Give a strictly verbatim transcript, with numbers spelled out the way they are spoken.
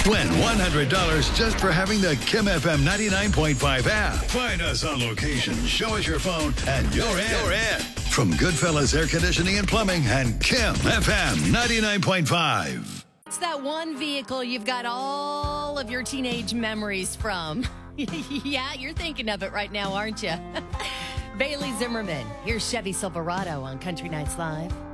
Win one hundred dollars just for having the Kim F M ninety-nine point five app. Find us on location, show us your phone, and you're in. You're in. From Goodfellas Air Conditioning and Plumbing and Kim F M ninety-nine point five. It's that one vehicle you've got all of your teenage memories from. Yeah, you're thinking of it right now, aren't you? Bailey Zimmerman. Here's Chevy Silverado on Country Nights Live.